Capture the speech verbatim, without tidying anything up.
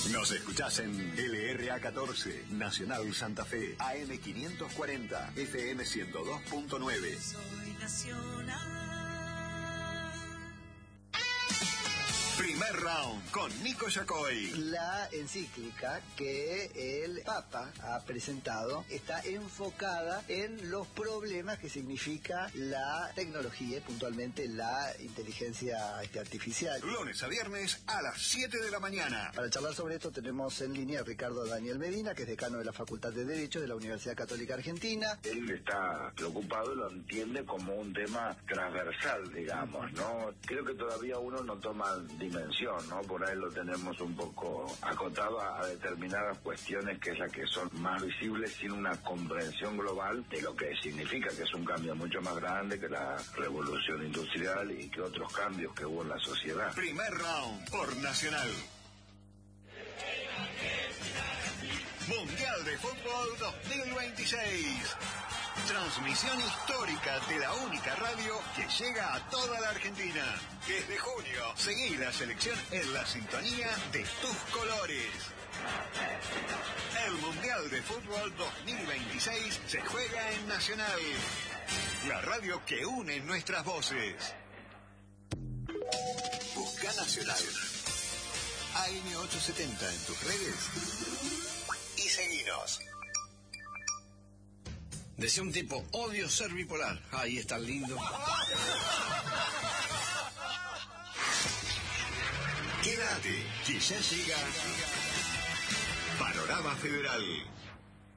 Nos escuchás en L R A catorce, Nacional Santa Fe, A M quinientos cuarenta, F M ciento dos punto nueve. Soy nacional. Primer round con Nico Yacoy. La encíclica que el Papa ha presentado está enfocada en los problemas que significa la tecnología, puntualmente la inteligencia este, artificial. Lunes a viernes a las siete de la mañana. Para charlar sobre esto tenemos en línea a Ricardo Daniel Medina, que es decano de la Facultad de Derecho de la Universidad Católica Argentina. Él está preocupado y lo entiende como un tema transversal, digamos, ¿no? Creo que todavía uno no toma dimensión, ¿no? Por ahí lo tenemos un poco acotado a, a determinadas cuestiones que es la que son más visibles sin una comprensión global de lo que significa, que es un cambio mucho más grande que la revolución industrial y que otros cambios que hubo en la sociedad. Primer round por Nacional. Mundial de Fútbol dos mil veintiséis. Transmisión histórica de la única radio que llega a toda la Argentina. Desde junio, seguí la selección en la sintonía de tus colores. El Mundial de Fútbol dos mil veintiséis se juega en Nacional, la radio que une nuestras voces. Busca Nacional. A M ochocientos setenta en tus redes y seguinos. Decía un tipo, odio ser bipolar. Ahí está lindo. Quédate, que ya llega Panorama Federal.